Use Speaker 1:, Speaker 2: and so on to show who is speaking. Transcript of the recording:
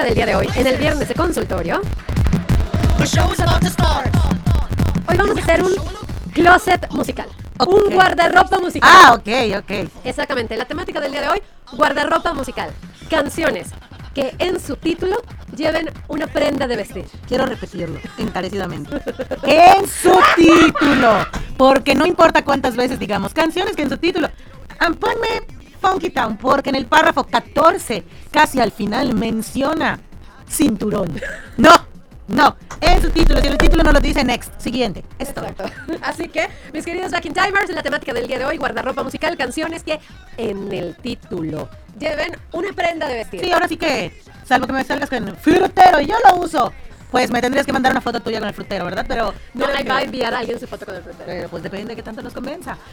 Speaker 1: del día de hoy, en el viernes de consultorio,
Speaker 2: The show is about to start.
Speaker 1: hoy vamos a hacer un closet musical.
Speaker 3: Ok.
Speaker 1: Un guardarropa musical.
Speaker 3: Ah, ok.
Speaker 1: Exactamente, la temática del día de hoy, guardarropa musical. Canciones que en su título lleven una prenda de vestir.
Speaker 3: Quiero repetirlo encarecidamente. En su título. Porque no importa cuántas veces digamos canciones que en su título. Ponme Funky Town, porque en el párrafo 14, casi al final, menciona cinturón. No. En su título, si el título no lo dice, next. Siguiente. Es todo.
Speaker 1: Exacto. Así que, mis queridos Back in Timers, la temática del día de hoy, guardarropa musical, canciones que en el título lleven una prenda de vestir.
Speaker 3: Sí, ahora sí que, salvo que me salgas con frutero y yo lo uso, pues me tendrías que mandar una foto tuya con el frutero, ¿verdad?
Speaker 1: No, ahí va a enviar a alguien su foto con el frutero.
Speaker 3: Pero pues depende de qué tanto nos convenza.